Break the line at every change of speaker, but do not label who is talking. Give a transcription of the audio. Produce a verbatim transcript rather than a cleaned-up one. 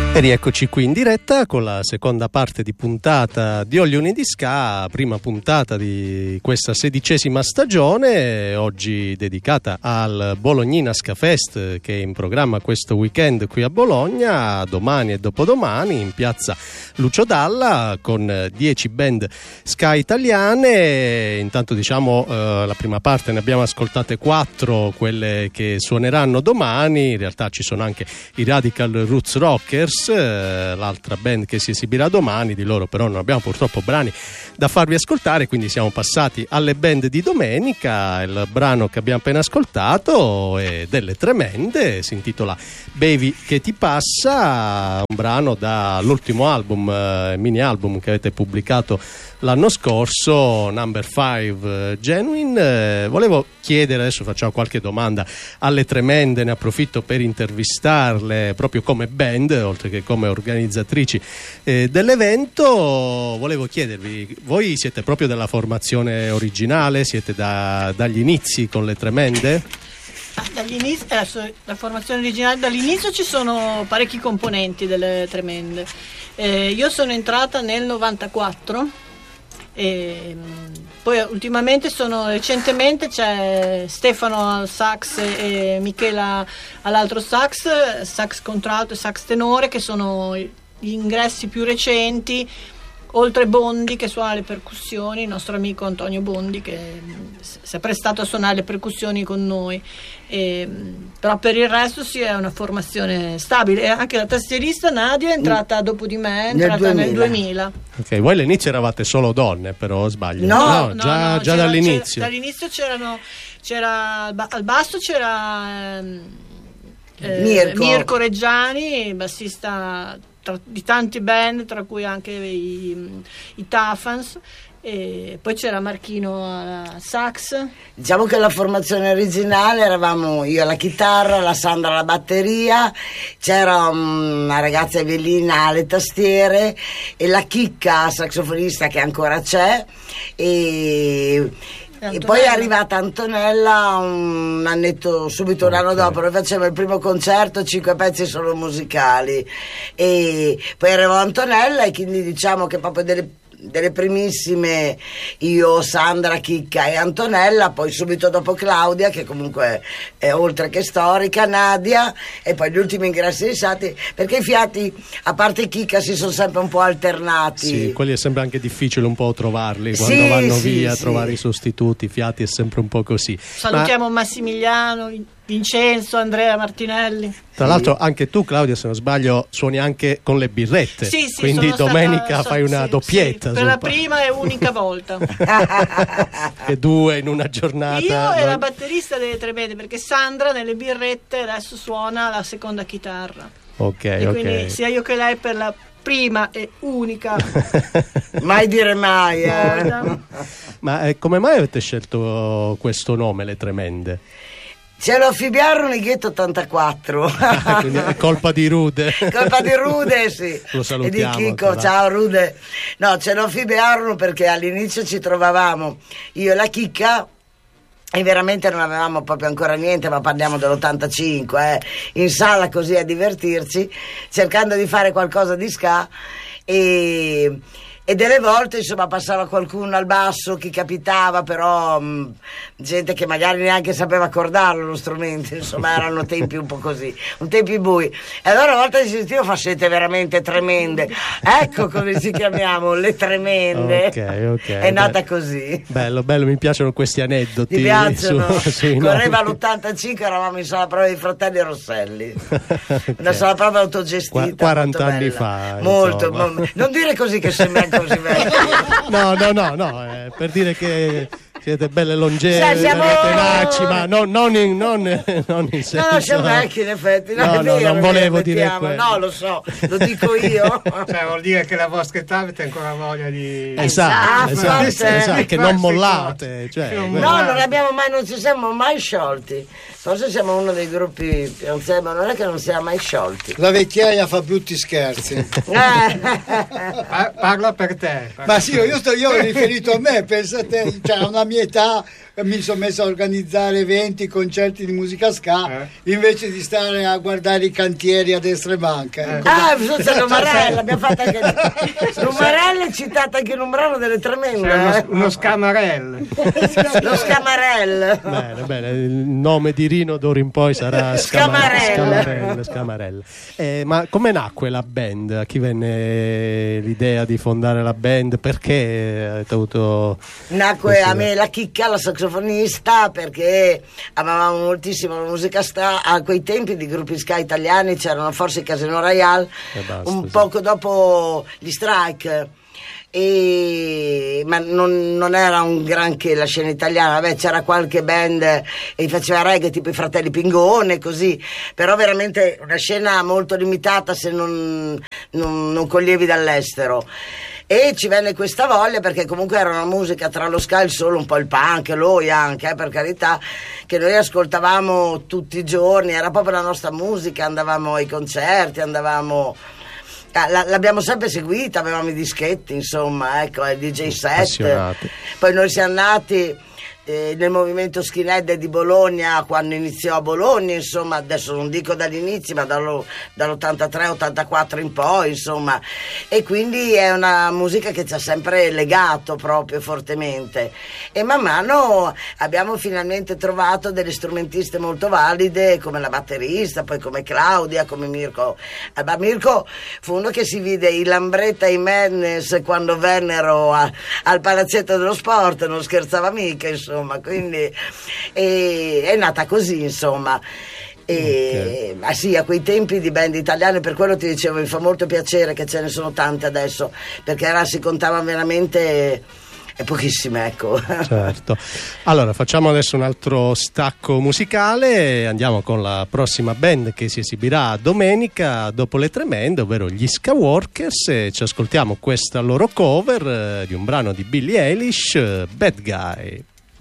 E rieccoci qui in diretta con la seconda parte di puntata di All You Need Is Ska, prima puntata di questa sedicesima stagione, oggi dedicata al Bolognina Ska Fest che è in programma questo weekend qui a Bologna, domani e dopodomani in piazza Lucio Dalla con dieci band ska italiane. Intanto diciamo eh, la prima parte ne abbiamo ascoltate quattro, quelle che suoneranno domani, in realtà ci sono anche i Radical Roots Rockers, l'altra band che si esibirà domani, di loro però non abbiamo purtoppo brani da farvi ascoltare, quindi siamo passati alle band di domenica. Il brano che abbiamo appena ascoltato è delle Tremende, si intitola Bevi che ti passa, un brano dall'ultimo album, eh, mini album che avete pubblicato l'anno scorso, Number five Genuine. Eh, volevo chiedere, adesso facciamo qualche domanda alle Tremende, ne approfitto per intervistarle proprio come band oltre che come organizzatrici eh, dell'evento. Volevo chiedervi, voi siete proprio della formazione originale, siete da, dagli inizi con le Tremende?
Dagli inizi, adesso, la formazione originale, dall'inizio ci sono parecchi componenti delle Tremende. Eh, io sono entrata nel novantaquattro e poi ultimamente sono recentemente c'è Stefano al sax e Michela all'altro sax, sax contralto e sax tenore, che sono gli ingressi più recenti, oltre Bondi che suona le percussioni, il nostro amico Antonio Bondi che si è prestato a suonare le percussioni con noi. E, però per il resto sì, è una formazione stabile, e anche la tastierista Nadia è entrata dopo di me, è entrata nel duemila.
Ok, voi all'inizio eravate solo donne, però sbaglio?
No, no,
già,
no,
già
c'era,
dall'inizio.
C'era, dall'inizio c'erano, c'era al basso c'era eh,
Mirko.
Mirko Reggiani, bassista tra, di tanti band, tra cui anche i, i Tafans. E poi c'era Marchino alla sax.
Diciamo che la formazione originale eravamo io alla chitarra, la Sandra alla batteria, c'era una ragazza Evelina alle tastiere e la Chicca saxofonista che ancora c'è, e E poi è arrivata Antonella un annetto, subito un anno dopo. Noi facevamo il primo concerto, cinque pezzi solo musicali, e poi arrivò Antonella, e quindi diciamo che proprio delle delle primissime io, Sandra, Chicca e Antonella, poi subito dopo Claudia, che comunque è oltre che storica, Nadia, e poi gli ultimi ingressi dei Sati, perché i fiati, a parte Chicca, si sono sempre un po' alternati.
Sì, quelli è sempre anche difficile un po' trovarli quando
sì,
vanno
sì,
via,
sì.
trovare i sostituti, i fiati è sempre un po' così.
Salutiamo
Ma...
Massimiliano, Vincenzo, Andrea Martinelli.
Tra sì. l'altro anche tu, Claudia, se non sbaglio, suoni anche con le birrette,
sì, sì,
quindi domenica
stata,
fai una
sì,
doppietta.
Sì, per la prima e unica volta.
E due in una giornata.
Io
no?
e la batterista delle Tremende, perché Sandra nelle birrette adesso suona la seconda chitarra.
Ok,
e
ok.
quindi sia io che lei per la prima e unica.
Mai dire mai, eh.
Ma eh, come mai avete scelto questo nome, le Tremende?
Ce lo affibbiarono i Ghetto ottantaquattro.
Ah, quindi è colpa di Rude.
Colpa di Rude, sì.
Lo salutiamo.
E di Chico, ciao Rude. No, ce lo affibbiarono perché all'inizio ci trovavamo io e la Chicca, e veramente non avevamo proprio ancora niente, ma parliamo dell'ottantacinque, eh, in sala così a divertirci, cercando di fare qualcosa di ska, e... E delle volte insomma passava qualcuno al basso, chi capitava, però mh, gente che magari neanche sapeva accordarlo lo strumento, insomma erano tempi un po' così, un tempi bui. E allora una volta ci sentivo, fa siete veramente tremende, ecco come ci chiamiamo, le Tremende.
Ok, ok.
È nata così.
Bello, bello, mi piacciono questi aneddoti.
Ti piacciono?
Su,
Correva l'ottantacinque, eravamo in sala prova dei fratelli Rosselli. Okay. Una sala prova autogestita.
Qu- quaranta anni fa.
Molto, mo- non dire così che sembra così vecchio.
No, no, no, no, eh, per dire che siete belle longeve,
siamo...
tenaci, ma no, non, in, non, non in senso...
No, no, siamo vecchi in effetti. No,
no,
è vero,
no, non volevo dire quello.
No, lo so, lo dico io.
Cioè, vuol dire che la vostra età avete ancora voglia di...
Esatto, esatto, esatto, esatto, che non mollate. Cioè,
no, non abbiamo mai, non ci siamo mai sciolti. Forse siamo uno dei gruppi più anziani, ma non è che non siamo mai sciolti.
La vecchiaia fa brutti scherzi.
Pa- parla per te. Parla
Ma sì, io, sto, io ho riferito a me, pensa a te, cioè a una mia età mi sono messo a organizzare eventi, concerti di musica ska, eh? invece di stare a guardare i cantieri a destra e manca.
Eh. Ah, c'è Lumarella, abbiamo fatto anche Lumarella è citata anche in un brano delle Tremende.
Uno,
eh?
uno scamarello.
Lo Scamarello.
Bene, bene, il nome di Rino d'ora in poi sarà
Scamarella.
Scamarella, Scamarella. Eh, ma come nacque la band? A chi venne l'idea di fondare la band? Perché avete avuto...
Nacque a me la Chicca, la saxofonista, perché amavamo moltissimo la musica ska. A quei tempi di gruppi ska italiani c'erano forse i Casino Royale,
basta,
un
sì.
poco dopo gli Strike. E... ma non, non era un granché la scena italiana. Vabbè, c'era qualche band e faceva reggae tipo i Fratelli Pingone, così, però veramente una scena molto limitata se non, non, non coglievi dall'estero. E ci venne questa voglia perché comunque era una musica tra lo ska e il solo, un po' il punk, l'oi anche, eh, per carità, che noi ascoltavamo tutti i giorni, era proprio la nostra musica, andavamo ai concerti, andavamo... l'abbiamo sempre seguita, avevamo i dischetti, insomma, ecco, il D J set. Poi noi siamo nati eh, nel movimento skinhead di Bologna quando iniziò a Bologna, insomma, adesso non dico dall'inizio, ma dallo, dall'ottantatré ottantaquattro in poi, insomma, e quindi è una musica che ci ha sempre legato proprio fortemente. E man mano abbiamo finalmente trovato delle strumentiste molto valide, come la batterista, poi come Claudia, come Mirko. Ma Mirko fu uno che si vide i Lambretta e i Madness quando vennero a, al Palazzetto dello Sport, non scherzava mica, insomma, quindi e, è nata così, insomma. E, okay. ah sì, a quei tempi di band italiane, per quello ti dicevo, mi fa molto piacere che ce ne sono tante adesso, perché era, si contava veramente è pochissime, ecco.
Certo. Allora facciamo adesso un altro stacco musicale, andiamo con la prossima band che si esibirà domenica dopo le Tremende, ovvero gli Ska Workers, e ci ascoltiamo questa loro cover eh, di un brano di Billie Eilish, Bad Guy.